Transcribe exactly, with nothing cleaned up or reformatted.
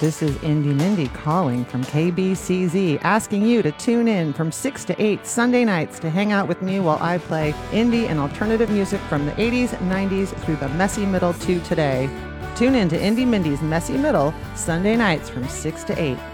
This is Indie Mindy calling from K B C Z, asking you to tune in from six to eight Sunday nights to hang out with me while I play indie and alternative music from the eighties, nineties through the messy middle to today. Tune in to Indie Mindy's Messy Middle Sunday nights from six to eight.